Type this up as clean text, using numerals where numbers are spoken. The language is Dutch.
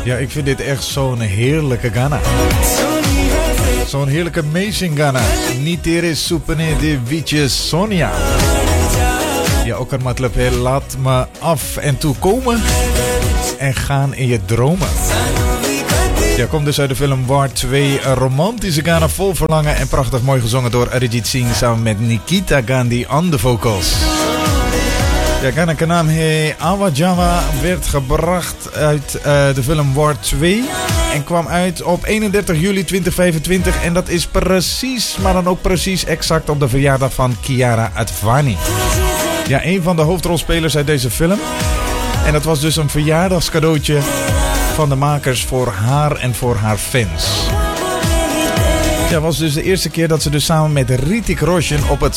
Ja, ik vind dit echt zo'n heerlijke Ghana. Zo'n heerlijke amazing Ghana. Niet tere soepene de wietjes Sonia. Ja, ook een matlab, laat me af en toe komen en gaan in je dromen. Ja, komt dus uit de film War 2. Een romantische Ghana vol verlangen en prachtig mooi gezongen door Arijit Singh samen met Nikita Gandhi on the vocals. Ja, Ghana Kanam He Awa Jawa werd gebracht uit de film War 2 en kwam uit op 31 juli 2025 en dat is precies, maar dan ook precies exact op de verjaardag van Kiara Advani. Ja, een van de hoofdrolspelers uit deze film. En dat was dus een verjaardagscadeautje van de makers voor haar en voor haar fans. Ja, was dus de eerste keer dat ze dus samen met Hrithik Roshan op het